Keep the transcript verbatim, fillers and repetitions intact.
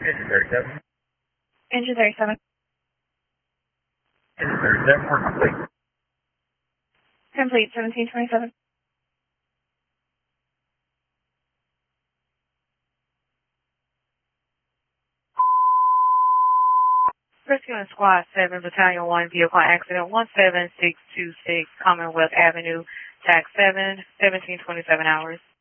Engine thirty-seven. Engine thirty-seven. Engine thirty-seven, we're complete. Complete, seventeen twenty-seven. Rescue and Squad seven, Battalion one, vehicle accident one seven six two six, Commonwealth Avenue, Tax seven, seventeen twenty-seven hours.